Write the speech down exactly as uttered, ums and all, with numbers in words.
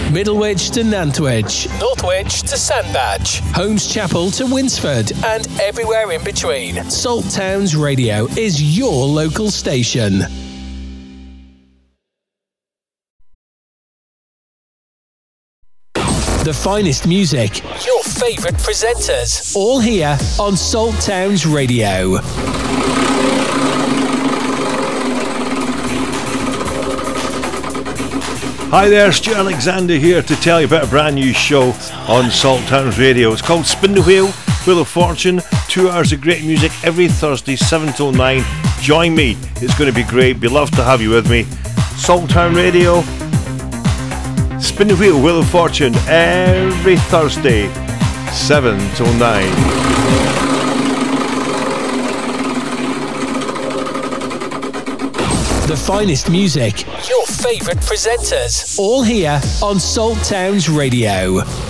Middlewich to Nantwich, Northwich to Sandbach, Holmes Chapel to Winsford, and everywhere in between. Salt Towns Radio is your local station. The finest music, your favourite presenters, all here on Salt Towns Radio. Hi there, Stu Alexander here to tell you about a brand new show on Salt Towns Radio. It's called Spin the Wheel, Wheel of Fortune. Two hours of great music every Thursday, seven till nine. Join me, it's going to be great. Be love to have you with me. Salt Town Radio, Spin the Wheel, Wheel of Fortune, every Thursday, seven till nine. The finest music, your favourite presenters, all here on Salt Towns Radio.